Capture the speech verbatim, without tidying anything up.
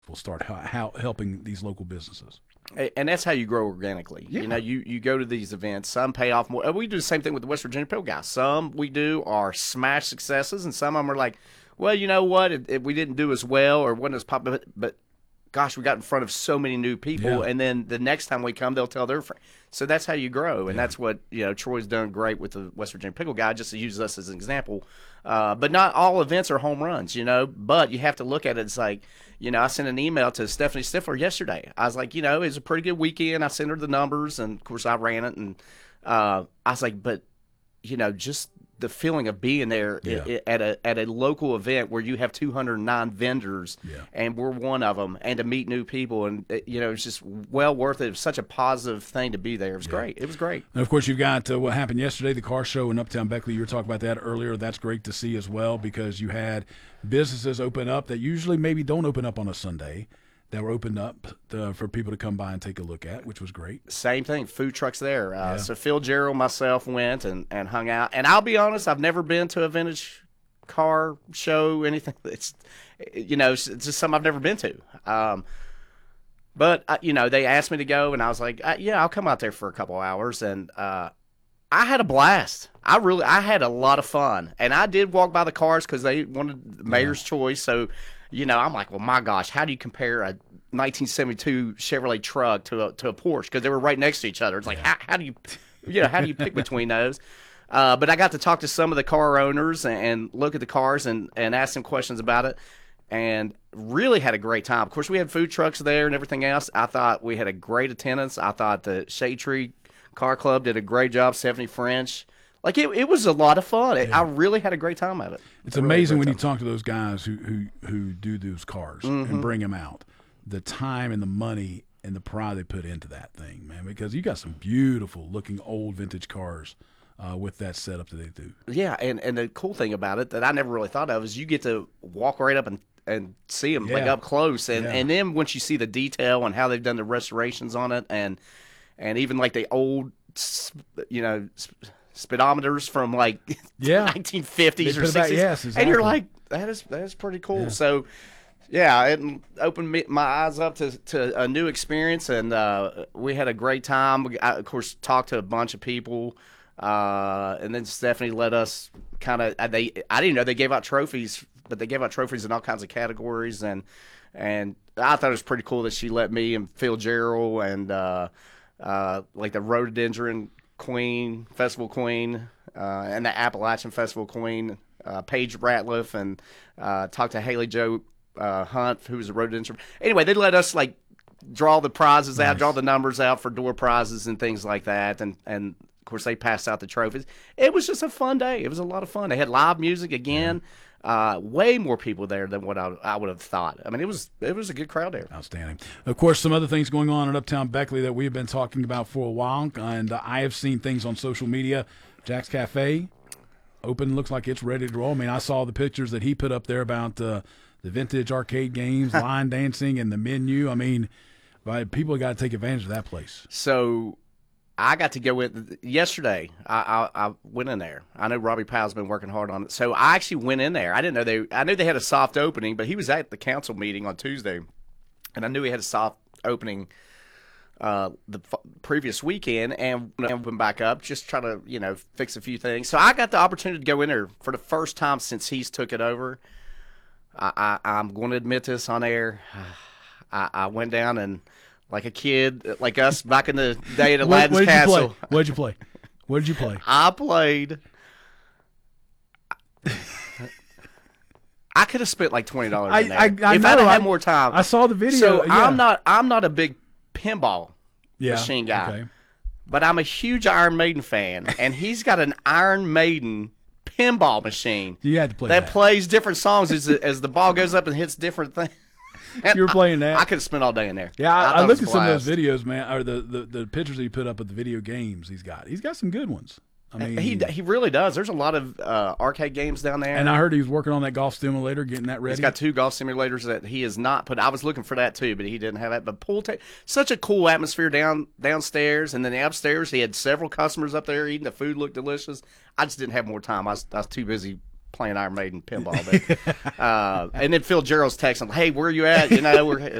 will start how, how helping these local businesses. And that's how you grow organically. Yeah. You know, you, you go to these events. Some pay off more. We do the same thing with the West Virginia Pill guys. Some we do are smash successes, and some of them are like, well, you know what? It, it, we didn't do as well or wasn't as popular, but, but gosh, we got in front of so many new people, Yeah. and then the next time we come, they'll tell their friends. So that's how you grow, and Yeah. that's what, you know, Troy's done great with the West Virginia Pickle Guy, just to use us as an example. Uh, but not all events are home runs, you know, but you have to look at it. It's like, you know, I sent an email to Stephanie Stifler yesterday. I was like, you know, it was a pretty good weekend. I sent her the numbers, and, of course, I ran it, and uh, I was like, but, you know, just the feeling of being there Yeah. i- i- at a at a local event where you have two hundred nine vendors, Yeah. and we're one of them, and to meet new people, and uh, you know, it's just well worth it. It was such a positive thing to be there. It was great. It was great. And of course, you've got uh, what happened yesterday, the car show in Uptown Beckley. You were talking about that earlier. That's great to see as well, because you had businesses open up that usually maybe don't open up on a Sunday, that were opened up to, for people to come by and take a look at, which was great. Same thing, food trucks there. Uh, Yeah. So Phil Gerald, myself went and, and hung out. And I'll be honest, I've never been to a vintage car show, anything. It's, you know, it's just something I've never been to. Um, but, uh, you know, they asked me to go, and I was like, uh, yeah, I'll come out there for a couple hours. And uh, I had a blast. I really, I had a lot of fun. And I did walk by the cars because they wanted the mayor's choice. So, you know, I'm like, well, my gosh, how do you compare a nineteen seventy-two Chevrolet truck to a, to a Porsche? Because they were right next to each other. It's like, how, how do you, you know, how do you pick between those? Uh, but I got to talk to some of the car owners and, and look at the cars and, and ask them questions about it, and really had a great time. Of course, we had food trucks there and everything else. I thought we had a great attendance. I thought the Shade Tree Car Club did a great job. Stephanie French. Like, it, it was a lot of fun. It, I really had a great time at it. It's I really had a amazing great when you time. talk to those guys who who, who do those cars Mm-hmm. and bring them out, the time and the money and the pride they put into that thing, man, because you got some beautiful looking old vintage cars uh, with that setup that they do. Yeah, and, and the cool thing about it that I never really thought of is you get to walk right up and, and see them like Yeah. up close, and, Yeah. and then once you see the detail and how they've done the restorations on it, and and even like the old, sp- you know, sp- speedometers from like Yeah. nineteen fifties They or put it back- sixties, yes, and you're exactly. like, that is that is pretty cool. So. Yeah, it opened me, my eyes up to, to a new experience, and uh, we had a great time. We, I, of course, talked to a bunch of people, uh, and then Stephanie let us kind of. They I didn't know they gave out trophies, but they gave out trophies in all kinds of categories, and and I thought it was pretty cool that she let me and Phil Gerald and uh, uh, like the Rhododendron Queen, Festival Queen, uh, and the Appalachian Festival Queen, uh, Paige Ratliff, and uh, talked to Haley Joe uh, Hunt, who was a rhododendron. Anyway, they let us like draw the prizes out, Nice. draw the numbers out for door prizes and things like that, and and of course they passed out the trophies. It was just a fun day. It was a lot of fun. They had live music again. Uh, way more people there than what I, I would have thought. I mean, it was it was a good crowd there. Outstanding. Of course, some other things going on at Uptown Beckley that we've been talking about for a while, and uh, I have seen things on social media. Jack's Cafe open, looks like it's ready to roll. I mean, I saw the pictures that he put up there about uh, the vintage arcade games, line dancing, and the menu. I mean, but people got to take advantage of that place. So I got to go with yesterday. I, I, I went in there. I know Robbie Powell's been working hard on it. So I actually went in there. I didn't know they. I knew they had a soft opening, but he was at the council meeting on Tuesday, and I knew he had a soft opening uh, the f- previous weekend, and open back up, just try to you know fix a few things. So I got the opportunity to go in there for the first time since he's took it over. I, I, I'm going to admit this on air. I, I went down and, like a kid, like us back in the day at What, Aladdin's what did Castle, you play? What did you play? What did you play? I played. I could have spent like twenty dollars in there I- I if I'd know, have I- had more time. I saw the video. So yeah. I'm not. I'm not a big pinball yeah. machine guy, Okay. but I'm a huge Iron Maiden fan, and he's got an Iron Maiden pinball machine You had to play that that. plays different songs as the, as the ball goes up and hits different things. You were playing that. I could have spent all day in there. Yeah, I, thought I it looked was at some a of those blast. videos, man, or the, the, the pictures that he put up of the video games he's got. He's got some good ones. I mean, He he really does. There's a lot of uh, arcade games down there. and I heard he was working on that golf simulator, getting that ready. He's got two golf simulators that he has not put. I was looking for that too, but he didn't have that. But pool, ta- such a cool atmosphere down downstairs, and then upstairs he had several customers up there eating. The food looked delicious. I just didn't have more time. I was, I was too busy playing Iron Maiden pinball. But, uh, and then Phil Gerald's texting, "Hey, where you at? You know, we're